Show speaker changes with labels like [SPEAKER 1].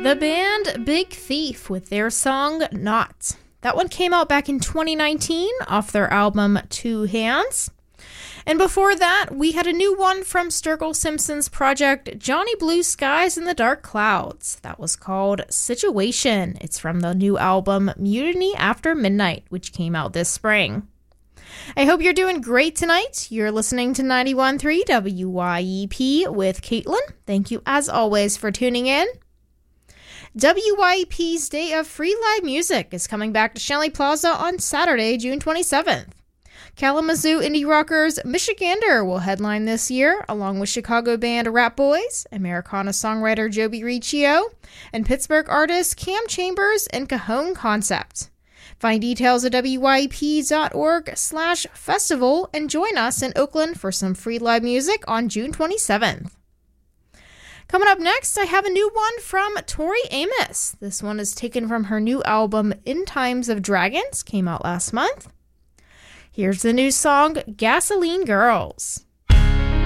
[SPEAKER 1] The band Big Thief with their song Not. That one came out back in 2019 off their album Two Hands. And before that, we had a new one from Sturgill Simpson's project Johnny Blue Skies and the Dark Clouds. That was called Situation. It's from the new album Mutiny After Midnight, which came out this spring. I hope you're doing great tonight. You're listening to 91.3 WYEP with Caitlin. Thank you as always for tuning in. WYEP's Day of Free Live Music is coming back to Shanley Plaza on Saturday, June 27th. Kalamazoo indie rockers Michigander will headline this year, along with Chicago band Rat Boys, Americana songwriter Joby Riccio, and Pittsburgh artists Cam Chambers and Cajon Concept. Find details at wyep.org/festival and join us in Oakland for some free live music on June 27th. Coming up next, I have a new one from Tori Amos. This one is taken from her new album, In Times of Dragons, came out last month. Here's the new song, Gasoline Girls.